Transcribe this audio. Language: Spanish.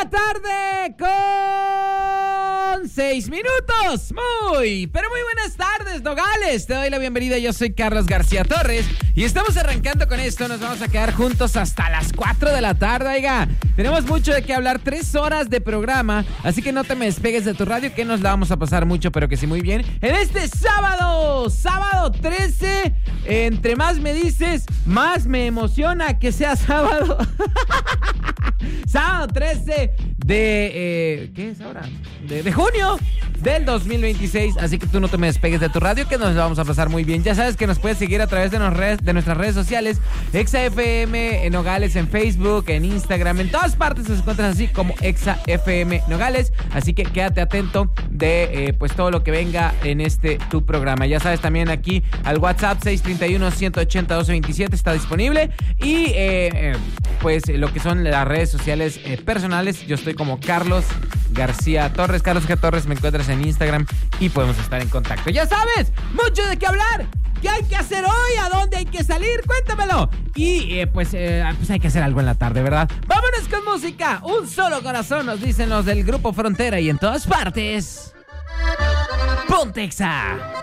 la tarde con 6 minutos. Pero muy buenas tardes, Nogales. Te doy la bienvenida. Yo soy Carlos García Torres y estamos arrancando con esto. Nos vamos a quedar juntos hasta las 4 de la tarde. Oiga, tenemos mucho de qué hablar. 3 horas de programa, así que no te me despegues de tu radio, que nos la vamos a pasar mucho, pero que sí muy bien. En este sábado 13, entre más me dices, más me emociona que sea sábado. Sábado 13 de... ¿qué es ahora? De junio del 2026. Así que tú no te me despegues de tu radio, que nos la vamos a pasar muy bien. Ya sabes que nos puedes seguir a través de nuestras redes sociales. ExaFM Nogales en Facebook, en Instagram, en todas partes nos encuentras así como ExaFM Nogales. Así que quédate atento de pues todo lo que venga en tu programa. Ya sabes, también aquí al WhatsApp 631-180-1227 está disponible. Y pues lo que son las redes sociales personales, yo estoy como Carlos García Torres, Carlos G. Torres, me encuentras en Instagram y podemos estar en contacto. Ya sabes, mucho de qué hablar. ¿Qué hay que hacer hoy? ¿A dónde hay que salir? Cuéntamelo. Y pues hay que hacer algo en la tarde, ¿verdad? Vámonos con música. Un solo corazón, nos dicen los del Grupo Frontera, y en todas partes. Ponte Exa.